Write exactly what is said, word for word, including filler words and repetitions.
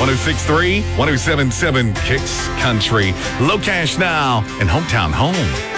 oh six point three, one oh seven point seven Kicks Country. Low Cash Now and Hometown Home.